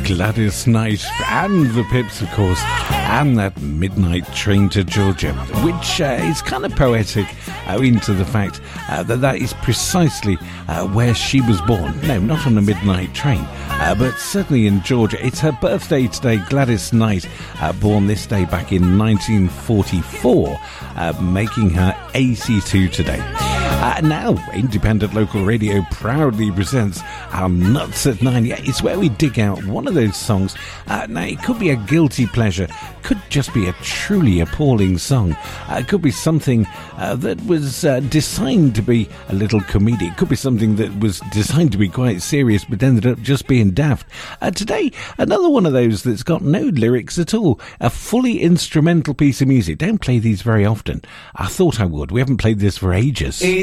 Gladys Knight and the Pips, of course, and that Midnight Train to Georgia, which is kind of poetic into the fact that is precisely where she was born. No, not on a midnight train, but certainly in Georgia. It's her birthday today, Gladys Knight, born this day back in 1944, making her 82 today. Now, Independent Local Radio proudly presents our Nuts at 9. Yeah, it's where we dig out one of those songs. Now, it could be a guilty pleasure, could just be a truly appalling song. It could be something that was designed to be a little comedic. It could be something that was designed to be quite serious, but ended up just being daft. Today, another one of those that's got no lyrics at all. A fully instrumental piece of music. Don't play these very often. I thought I would. We haven't played this for ages.